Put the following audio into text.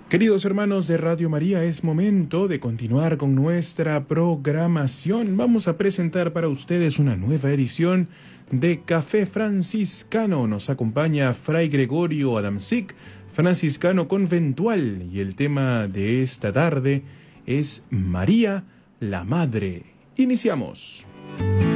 Queridos hermanos de Radio María, es momento de continuar con nuestra programación. Vamos a presentar para ustedes una nueva edición de Café Franciscano. Nos acompaña Fray Gregorio Adamczyk, franciscano conventual, y el tema de esta tarde es María, la Madre. Iniciamos.